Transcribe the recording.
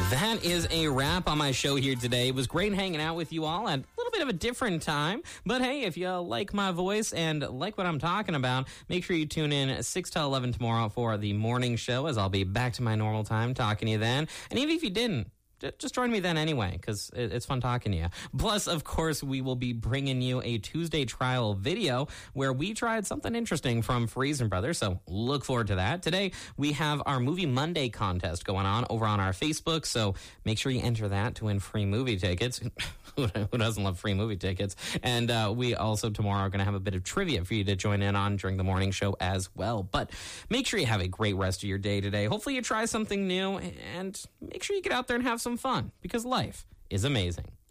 That is a wrap on my show here today. It was great hanging out with you all at a little bit of a different time. But hey, if you like my voice and like what I'm talking about, make sure you tune in 6 to 11 tomorrow for the morning show, as I'll be back to my normal time talking to you then. And even if you didn't, just join me then anyway, because it's fun talking to you. Plus, of course, we will be bringing you a Tuesday trial video where we tried something interesting from Freson Brothers, so look forward to that. Today, we have our Movie Monday contest going on over on our Facebook, so make sure you enter that to win free movie tickets. Who doesn't love free movie tickets? And we also tomorrow are going to have a bit of trivia for you to join in on during the morning show as well. But make sure you have a great rest of your day today. Hopefully you try something new, and make sure you get out there and have some fun, because life is amazing.